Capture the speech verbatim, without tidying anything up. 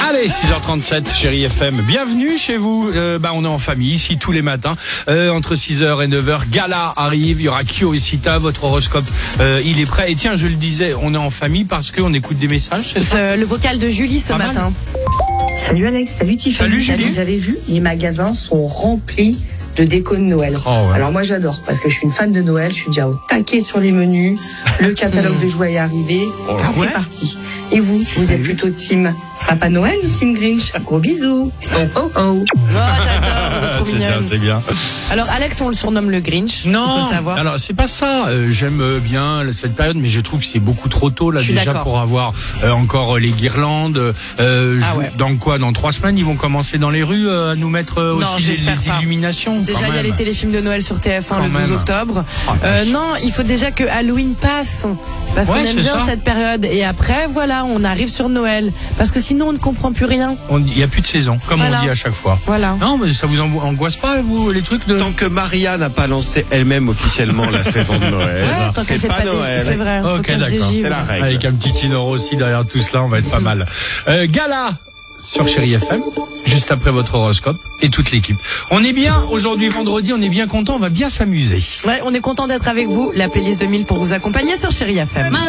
Allez, six heures trente-sept, Chérie F M. Bienvenue chez vous. Euh, bah, on est en famille ici tous les matins. Euh, entre six heures et neuf heures, Gala arrive. Il y aura Kyo et Sita. Votre horoscope, euh, il est prêt. Et tiens, je le disais, on est en famille parce qu'on écoute des messages, c'est ça? Euh, le vocal de Julie ce Pas matin. mal. Salut Alex, salut Tiffany. Salut Julie. Vous avez vu, les magasins sont remplis de déco de Noël. Oh ouais. Alors moi j'adore parce que je suis une fan de Noël, je suis déjà au taquet sur les menus, le catalogue de jouets est arrivé, Oh, c'est ouais. parti. Et vous, vous êtes plutôt team Papa Noël ou team Grinch? Gros bisous. Oh oh oh. Oh, j'adore, vous êtes trop C'est bien, mignonne. c'est bien. Alors Alex, on le surnomme le Grinch. Non, Il faut savoir. alors c'est pas ça. Euh, J'aime euh, bien cette période, mais je trouve que c'est beaucoup trop tôt là Je suis déjà d'accord. pour avoir euh, encore euh, les guirlandes. Euh, Ah je- ouais. Dans quoi? Dans trois semaines, ils vont commencer dans les rues euh, à nous mettre euh, Non, aussi les, j'espère les pas. illuminations. Déjà, quand il y a même. les téléfilms de Noël sur T F un Quand le douze même. octobre. Oh, la Euh, vache. non, il faut déjà que Halloween passe. Parce Ouais, qu'on aime c'est bien ça. cette période. Et après, voilà, on arrive sur Noël. Parce que sinon, on ne comprend plus rien. On- Il n'y a plus de saison, comme Voilà. on dit à chaque fois. Voilà. Non, mais ça vous ango- angoisse pas, vous, les trucs de... Tant que Maria n'a pas lancé elle-même officiellement la saison de Noël, Ouais, tant que c'est c'est pas, pas dé- Noël. C'est vrai. Faut Ok, qu'elle se d'accord. dégivre. C'est la règle. Avec un petit Tinoro aussi derrière tout cela, on va être pas mal. Euh, Gala sur Chérie F M, juste après votre horoscope et toute l'équipe. On est bien, aujourd'hui vendredi, on est bien content, on va bien s'amuser. Ouais, on est content d'être avec vous. La playlist de mille pour vous accompagner sur Chérie F M.